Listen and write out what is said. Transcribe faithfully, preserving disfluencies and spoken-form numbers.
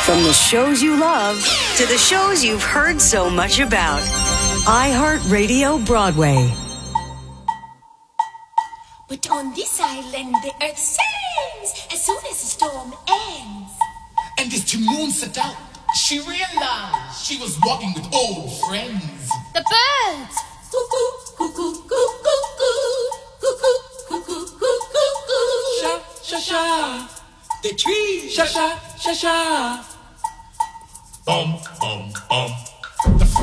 From the shows you love to the shows you've heard so much about. iHeartRadio Broadway. But on this island, the earth sings as soon as the storm ends. And as the moon set out, she realized she was walking with old friends. The birds! Cuckoo, cuckoo, cuckoo, cuckoo, cuckoo, cuckoo, cuckoo, cuckoo. Sha, sha, sha. The trees. Sha, sha, sha, sha. Bum, bum, bum.